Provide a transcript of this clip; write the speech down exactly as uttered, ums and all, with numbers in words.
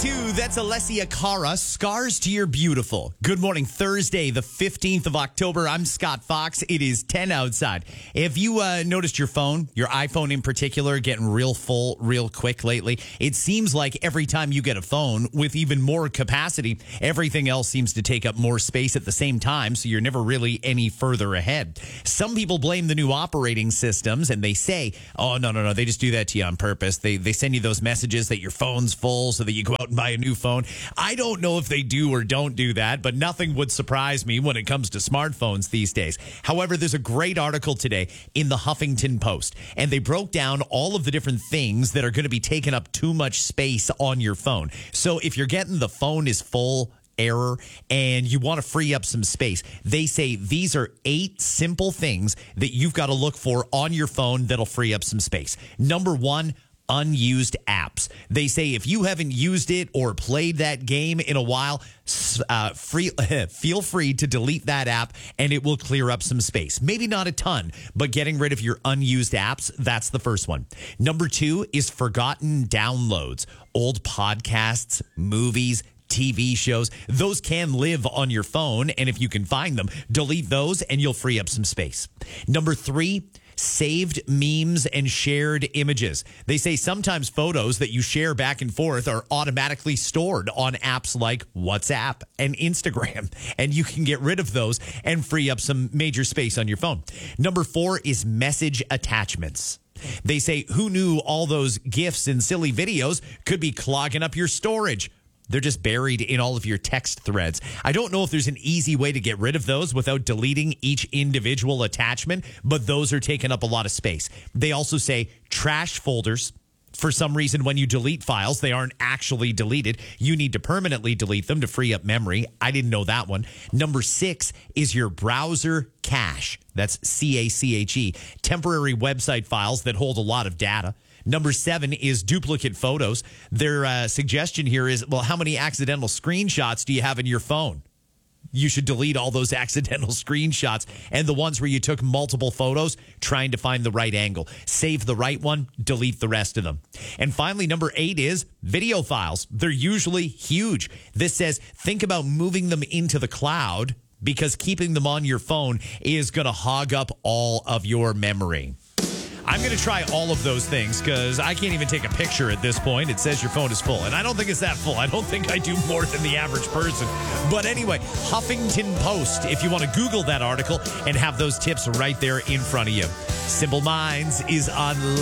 Two, that's Alessia Cara, Scars to Your Beautiful. Good morning, Thursday, the fifteenth of October. I'm Scott Fox. It is ten outside. If you uh, noticed your phone, your iPhone in particular, getting real full real quick lately, it seems like every time you get a phone with even more capacity, everything else seems to take up more space at the same time, so you're never really any further ahead. Some people blame the new operating systems, and they say, oh, no, no, no, they just do that to you on purpose. They, they send you those messages that your phone's full so that you go out and buy a new phone. I don't know if they do or don't do that, but nothing would surprise me when it comes to smartphones these days. However, there's a great article today in the Huffington Post, and they broke down all of the different things that are going to be taking up too much space on your phone. So if you're getting the phone is full error and you want to free up some space, they say these are eight simple things that you've got to look for on your phone that'll free up some space. Number one, unused apps. They say if you haven't used it or played that game in a while, uh, free, feel free to delete that app and it will clear up some space. Maybe not a ton, but getting rid of your unused apps, that's the first one. Number two is forgotten downloads. Old podcasts, movies, T V shows, those can live on your phone, and if you can find them, delete those and you'll free up some space. Number three, saved memes and shared images. They say sometimes photos that you share back and forth are automatically stored on apps like WhatsApp and Instagram, and you can get rid of those and free up some major space on your phone. Number four is message attachments. They say, who knew all those GIFs and silly videos could be clogging up your storage? They're just buried in all of your text threads. I don't know if there's an easy way to get rid of those without deleting each individual attachment, but those are taking up a lot of space. They also say trash folders. For some reason, when you delete files, they aren't actually deleted. You need to permanently delete them to free up memory. I didn't know that one. Number six is your browser cache. That's C A C H E. Temporary website files that hold a lot of data. Number seven is duplicate photos. Their uh, suggestion here is, well, how many accidental screenshots do you have in your phone? You should delete all those accidental screenshots and the ones where you took multiple photos trying to find the right angle. Save the right one, delete the rest of them. And finally, number eight is video files. They're usually huge. This says, think about moving them into the cloud because keeping them on your phone is going to hog up all of your memory. I'm going to try all of those things because I can't even take a picture at this point. It says your phone is full, and I don't think it's that full. I don't think I do more than the average person. But anyway, Huffington Post, if you want to Google that article and have those tips right there in front of you. Simple Minds is on